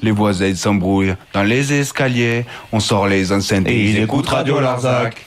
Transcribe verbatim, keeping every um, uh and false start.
les voisins s'embrouillent dans les escaliers. On sort les enceintes et ils écoutent Radio Larzac.